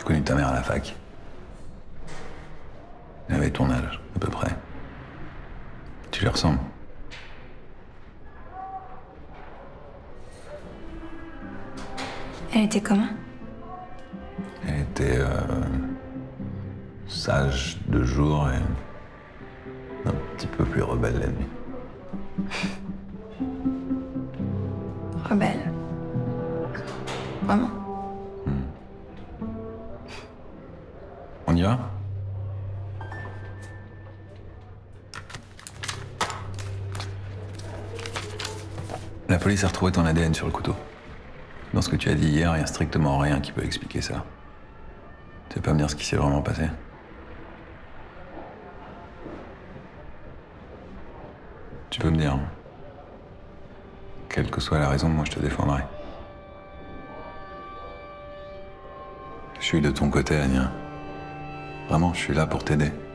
J'ai connu ta mère à la fac. Elle avait ton âge, à peu près. Tu lui ressembles. Elle était comment? Elle était sage de jour et un petit peu plus rebelle la nuit. Rebelle. Vraiment? On y va? La police a retrouvé ton ADN sur le couteau. Dans ce que tu as dit hier, il n'y a strictement rien qui peut expliquer ça. Tu veux pas me dire ce qui s'est vraiment passé? Tu peux me dire. Quelle que soit la raison, moi je te défendrai. Je suis de ton côté, Anya. Vraiment, je suis là pour t'aider.